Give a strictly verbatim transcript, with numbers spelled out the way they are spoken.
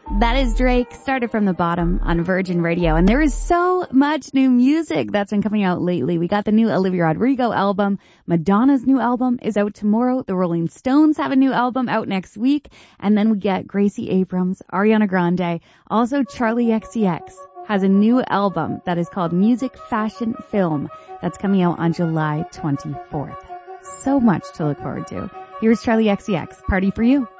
That is Drake, Started from the Bottom on Virgin Radio. And there is so much new music that's been coming out lately. We got the new Olivia Rodrigo album. Madonna's new album is out tomorrow. The Rolling Stones have a new album out next week. And then we get Gracie Abrams, Ariana Grande. Also, Charlie X C X has a new album that is called Music, Fashion, Film. That's coming out on July twenty-fourth. So much to look forward to. Here's Charlie X C X, Party for You.